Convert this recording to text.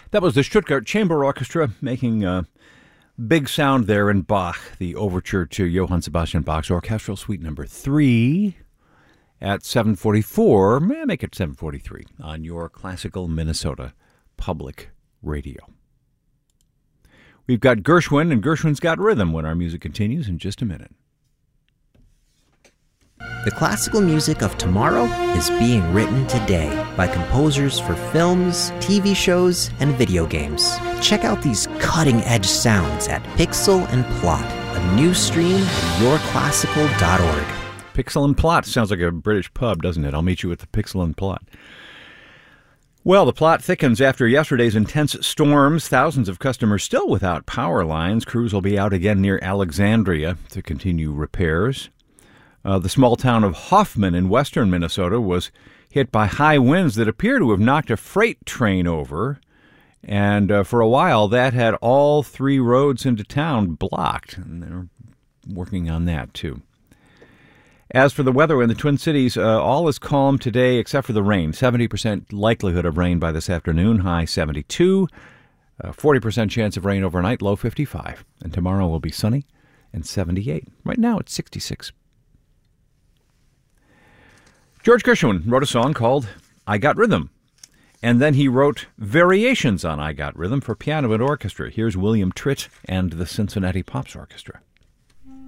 That was the Stuttgart Chamber Orchestra making big sound there in Bach, the overture to Johann Sebastian Bach's Orchestral Suite Number 3 at 7:44, make it 7:43, on your classical Minnesota Public Radio. We've got Gershwin, and Gershwin's Got Rhythm when our music continues in just a minute. The classical music of tomorrow is being written today by composers for films, TV shows, and video games. Check out these cutting-edge sounds at Pixel and Plot, a new stream at yourclassical.org. Pixel and Plot sounds like a British pub, doesn't it? I'll meet you at the Pixel and Plot. Well, the plot thickens after yesterday's intense storms. Thousands of customers still without power lines. Crews will be out again near Alexandria to continue repairs. The small town of Hoffman in western Minnesota was hit by high winds that appear to have knocked a freight train over. And for a while, that had all 3 roads into town blocked. And they're working on that, too. As for the weather in the Twin Cities, all is calm today except for the rain. 70% likelihood of rain by this afternoon, high 72. 40% chance of rain overnight, low 55. And tomorrow will be sunny and 78. Right now it's 66. George Gershwin wrote a song called I Got Rhythm. And then he wrote variations on I Got Rhythm for piano and orchestra. Here's William Tritt and the Cincinnati Pops Orchestra.